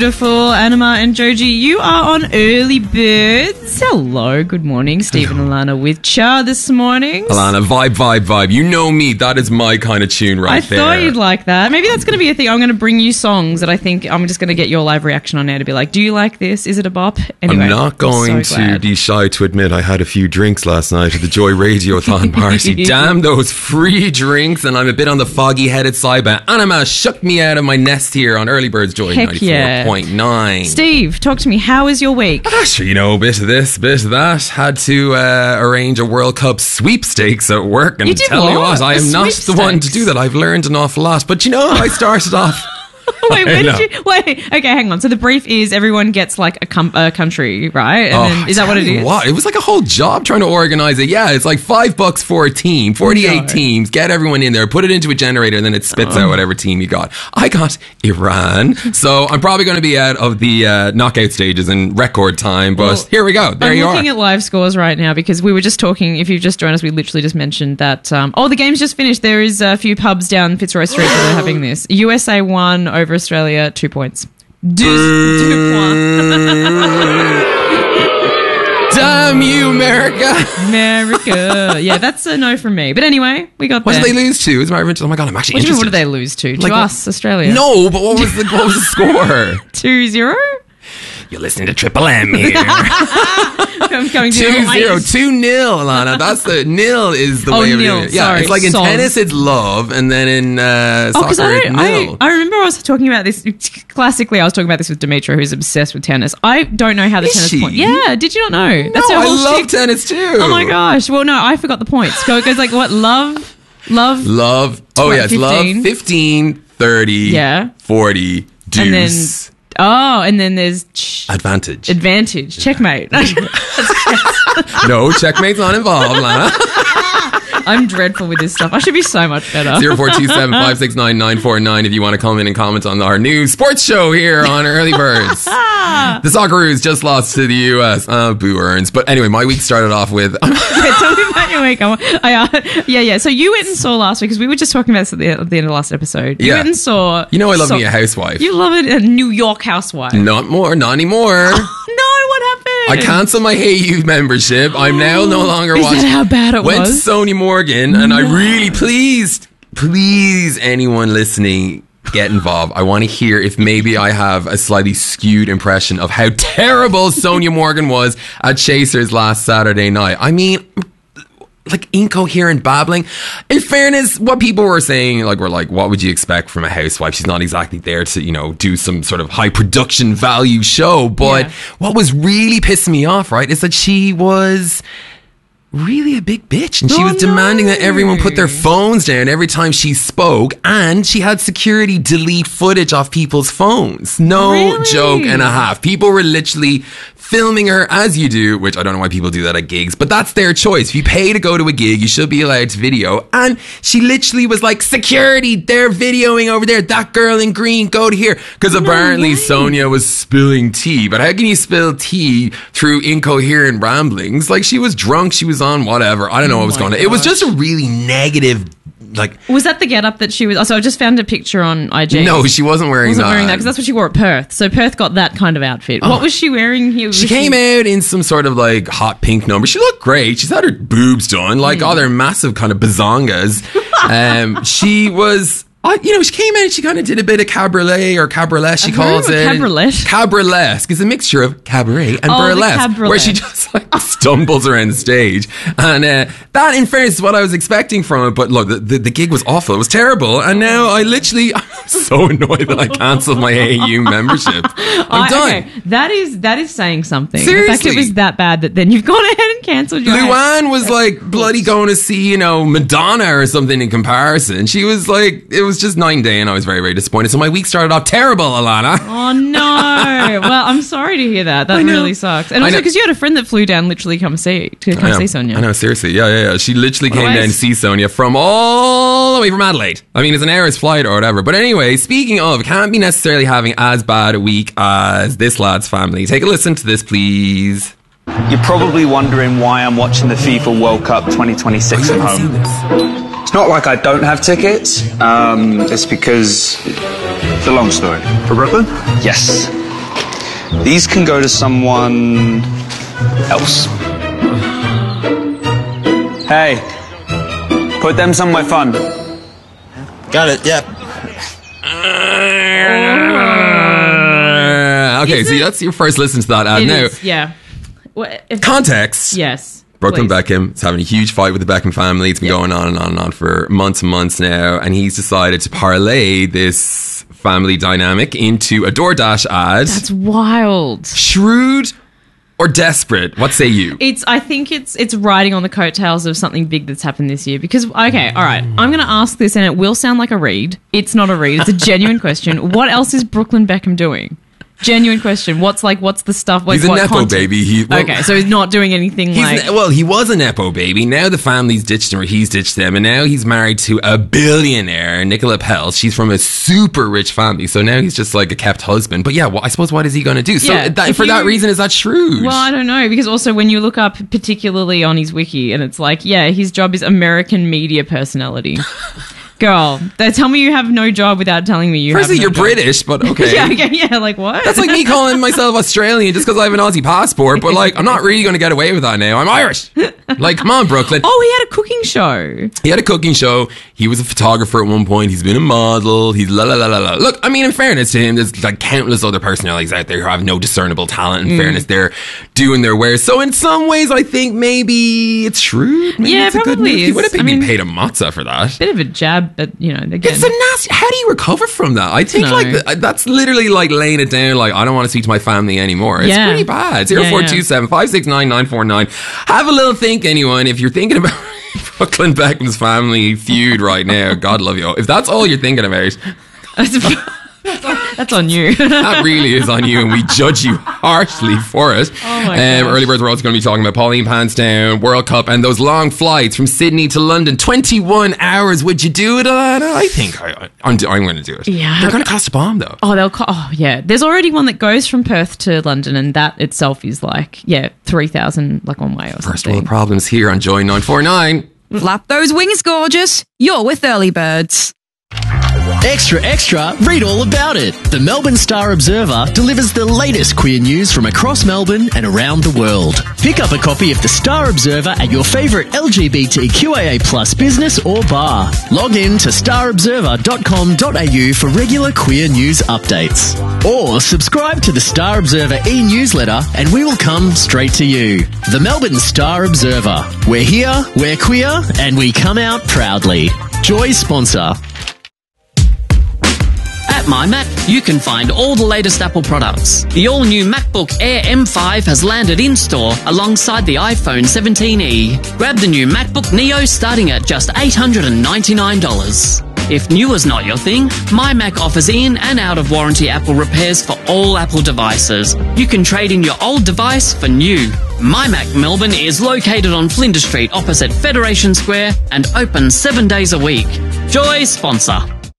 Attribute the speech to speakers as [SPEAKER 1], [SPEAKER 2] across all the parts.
[SPEAKER 1] Beautiful Anima and Joji, you are on Early Birds. Hello, good morning. Stephen and Alana with Cha this morning.
[SPEAKER 2] Alana, vibe. You know me. That is my kind of tune right there.
[SPEAKER 1] I thought you'd like that. Maybe that's going to be a thing. I'm going to bring you songs that I think I'm just going to get your live reaction on air to be like, do you like this? Is it a bop? Anyway,
[SPEAKER 2] I'm not going to be shy to admit I had a few drinks last night at the Joy Radiothon party. Damn those free drinks, and I'm a bit on the foggy-headed side, but Anima shook me out of my nest here on Early Birds Joy 94.9.
[SPEAKER 1] Steve, talk to me. How was your week?
[SPEAKER 2] Sure, you know, a bit of this, bit of that. Had to arrange a World Cup sweepstakes at work, and tell you what, I am not the one to do that. I've learned an awful lot, but you know, I started off.
[SPEAKER 1] Wait, okay, hang on. So the brief is everyone gets like a country, right? And then, is that what it is?
[SPEAKER 2] What? It was like a whole job trying to organize it. Yeah, it's like $5 for a team, 48 teams, get everyone in there, put it into a generator, and then it spits out whatever team you got. I got Iran, so I'm probably going to be out of the knockout stages in record time, but here we go. There you are.
[SPEAKER 1] I'm looking at live scores right now because we were just talking, if you've just joined us, we literally just mentioned that, the game's just finished. There is a few pubs down Fitzroy Street that are having this. USA won over Australia, 2 points. 2 points.
[SPEAKER 2] Damn you, America.
[SPEAKER 1] Yeah, that's a no from me. But anyway, we got
[SPEAKER 2] what there. What did they lose to? Oh my God, I'm actually interested.
[SPEAKER 1] What did they lose to? To us, Australia?
[SPEAKER 2] No, but what was the score?
[SPEAKER 1] 2-0?
[SPEAKER 2] You're listening to Triple M here.
[SPEAKER 1] I'm coming
[SPEAKER 2] 2-0, 2-0, Alana. That's the nil is the way of doing it. Yeah, sorry, it's like in tennis it's love, and then in soccer it's nil.
[SPEAKER 1] I remember I was talking about this classically. I was talking about this with Demetra, who's obsessed with tennis. I don't know how the tennis point. Yeah, did you not know?
[SPEAKER 2] That's I love tennis too.
[SPEAKER 1] Oh my gosh. Well, no, I forgot the points. So it goes like what? Love.
[SPEAKER 2] Oh yeah, it's 15. Love. 15, 30, 40, deuce.
[SPEAKER 1] And then there's
[SPEAKER 2] advantage.
[SPEAKER 1] Checkmate.
[SPEAKER 2] No, checkmate's not involved, Lana.
[SPEAKER 1] I'm dreadful with this stuff. I should be so much better.
[SPEAKER 2] 0427-569-949 if you want to come in and comment on our new sports show here on Early Birds. The Socceroos just lost to the US. Boo earns. But anyway, my week started off with...
[SPEAKER 1] tell me about your week. Yeah. So you went and saw last week, because we were just talking about this at the end of the last episode. You went and saw...
[SPEAKER 2] You know I love me a housewife.
[SPEAKER 1] You love it, a New York housewife.
[SPEAKER 2] Not anymore.
[SPEAKER 1] No, what happened?
[SPEAKER 2] I cancelled my Hey You membership. I'm now no longer watching.
[SPEAKER 1] Is that how bad it was?
[SPEAKER 2] Went to Sonia Morgan, and I really, please, anyone listening, get involved. I want to hear if maybe I have a slightly skewed impression of how terrible Sonia Morgan was at Chasers last Saturday night. I mean, like incoherent babbling. In fairness, what people were saying, were like, what would you expect from a housewife? She's not exactly there to, do some sort of high production value show. But what was really pissing me off, right, is that she was really a big bitch, and she was demanding that everyone put their phones down every time she spoke, and she had security delete footage off people's phones. No joke and a half. People were literally filming her, as you do, which I don't know why people do that at gigs, but that's their choice. If you pay to go to a gig, you should be allowed to video. And she literally was like, security, they're videoing over there. That girl in green, go to here. Because apparently Sonia was spilling tea. But how can you spill tea through incoherent ramblings? Like, she was drunk, she was on whatever. I don't know what was going on. It was just a really negative...
[SPEAKER 1] was that the get-up that she was... So I just found a picture on IG.
[SPEAKER 2] No, she wasn't wearing that.
[SPEAKER 1] Because that's what she wore at Perth. So Perth got that kind of outfit. What was she wearing here?
[SPEAKER 2] She came out in some sort of hot pink number. She looked great. She's had her boobs done. They're massive kind of bazongas. She was... she came in and she kind of did a bit of cabaret or cabaret, she calls it. Cabaret-esque is a mixture of cabaret and burlesque, where she just stumbles around the stage. And that, in fairness, is what I was expecting from it. But look, the gig was awful. It was terrible. And now I'm so annoyed that I cancelled my AU membership. I'm done.
[SPEAKER 1] Okay. That is saying something.
[SPEAKER 2] Seriously.
[SPEAKER 1] In fact, it was that bad that then you've gone ahead and cancelled your...
[SPEAKER 2] Luann was bloody going to see, Madonna or something in comparison. She was it was just night and day, and I was very, very disappointed. So my week started off terrible, Alana.
[SPEAKER 1] Oh no! Well, I'm sorry to hear that. That really sucks. And also because you had a friend that flew down literally to come see Sonia.
[SPEAKER 2] I know, seriously. Yeah. She literally came down to see Sonia from all the way from Adelaide. I mean, it's an hour's flight or whatever. But anyway, speaking of, can't be necessarily having as bad a week as this lad's family. Take a listen to this, please.
[SPEAKER 3] You're probably wondering why I'm watching the FIFA World Cup 2026 at home. It's not like I don't have tickets. It's because it's a long story.
[SPEAKER 4] For Brooklyn?
[SPEAKER 3] Yes. These can go to someone else. Hey, put them somewhere fun.
[SPEAKER 4] Got it, yeah.
[SPEAKER 2] Okay, so that's your first listen to that ad.
[SPEAKER 1] It
[SPEAKER 2] Now,
[SPEAKER 1] is, yeah.
[SPEAKER 2] context.
[SPEAKER 1] Yes.
[SPEAKER 2] Brooklyn
[SPEAKER 1] please.
[SPEAKER 2] Beckham is having a huge fight with the Beckham family. It's been going on and on and on for months and months now. And he's decided to parlay this family dynamic into a DoorDash ad.
[SPEAKER 1] That's wild.
[SPEAKER 2] Shrewd or desperate? What say you?
[SPEAKER 1] I think it's riding on the coattails of something big that's happened this year. Because, okay, all right, I'm going to ask this, and it will sound like a read. It's not a read. It's a genuine question. What else is Brooklyn Beckham doing? Genuine question. What's the stuff? Like,
[SPEAKER 2] He's a
[SPEAKER 1] what
[SPEAKER 2] Nepo
[SPEAKER 1] content?
[SPEAKER 2] baby.
[SPEAKER 1] Okay, so he's not doing anything like...
[SPEAKER 2] He was a Nepo baby. Now the family's ditched him, or he's ditched them, and now he's married to a billionaire, Nicola Peltz. She's from a super rich family, so now he's just like a kept husband. But yeah, I suppose what is he going to do? So
[SPEAKER 1] Yeah,
[SPEAKER 2] that reason, is that shrewd?
[SPEAKER 1] Well, I don't know, because also when you look up particularly on his wiki, and it's like, yeah, his job is American media personality. Girl, they tell me you have no job without telling me you
[SPEAKER 2] Firstly,
[SPEAKER 1] have no
[SPEAKER 2] you're
[SPEAKER 1] job.
[SPEAKER 2] British, but okay.
[SPEAKER 1] yeah, like what?
[SPEAKER 2] That's like me calling myself Australian just because I have an Aussie passport, but like, I'm not really going to get away with that now. I'm Irish. Like, come on, Brooklyn.
[SPEAKER 1] Oh, he had a cooking show.
[SPEAKER 2] He had a cooking show. He was a photographer at one point. He's been a model. He's la la la la la. Look, I mean, in fairness to him, there's like countless other personalities out there who have no discernible talent. In fairness, they're doing their wares. So in some ways, I think maybe it's shrewd. Maybe
[SPEAKER 1] Yeah,
[SPEAKER 2] it's a good
[SPEAKER 1] probably
[SPEAKER 2] move. He
[SPEAKER 1] is.
[SPEAKER 2] would have
[SPEAKER 1] I
[SPEAKER 2] been
[SPEAKER 1] mean-
[SPEAKER 2] paid a matza for that.
[SPEAKER 1] Bit of a jab, but again,
[SPEAKER 2] It's a nasty. How do you recover from that? I think
[SPEAKER 1] No.
[SPEAKER 2] like that's literally like laying it down. Like, I don't want to speak to my family anymore. It's
[SPEAKER 1] Yeah.
[SPEAKER 2] pretty bad.
[SPEAKER 1] Yeah,
[SPEAKER 2] 0427 569 949. Have a little think, anyone. If you're thinking about Brooklyn Beckham's family feud right now, God love you. If that's all you're thinking about,
[SPEAKER 1] that's on you.
[SPEAKER 2] that really is on you, and we judge you harshly for it.
[SPEAKER 1] Oh my gosh.
[SPEAKER 2] Early Birds, we're also going to be talking about Pauline Panstown, World Cup, and those long flights from Sydney to London. 21 hours. Would you do it, Alana? I think I'm going to do it.
[SPEAKER 1] Yeah.
[SPEAKER 2] They're going to cost a bomb, though.
[SPEAKER 1] Oh, yeah. There's already one that goes from Perth to London, and that itself is like, 3,000 like one way or
[SPEAKER 2] First
[SPEAKER 1] something.
[SPEAKER 2] world problems here on Joy 949.
[SPEAKER 5] Flap those wings, gorgeous. You're with Early Birds.
[SPEAKER 6] Extra, extra, read all about it. The Melbourne Star Observer delivers the latest queer news from across Melbourne and around the world. Pick up a copy of the Star Observer at your favourite LGBTQIA plus business or bar. Log in to starobserver.com.au for regular queer news updates. Or subscribe to the Star Observer e-newsletter and we will come straight to you. The Melbourne Star Observer. We're here, we're queer, and we come out proudly. Joy sponsor.
[SPEAKER 7] At MyMac, you can find all the latest Apple products. The all-new MacBook Air M5 has landed in-store alongside the iPhone 17e. Grab the new MacBook Neo starting at just $899. If new is not your thing, MyMac offers in and out-of-warranty Apple repairs for all Apple devices. You can trade in your old device for new. MyMac Melbourne is located on Flinders Street opposite Federation Square and open 7 days a week. Joy sponsor.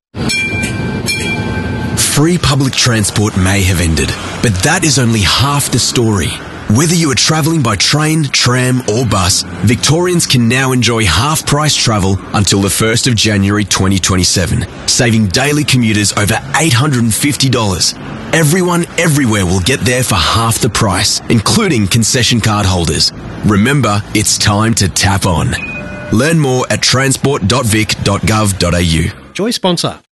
[SPEAKER 8] Free public transport may have ended, but that is only half the story. Whether you are travelling by train, tram or bus, Victorians can now enjoy half-price travel until the 1st of January 2027, saving daily commuters over $850. Everyone everywhere will get there for half the price, including concession card holders. Remember, it's time to tap on. Learn more at transport.vic.gov.au.
[SPEAKER 4] Joy sponsor.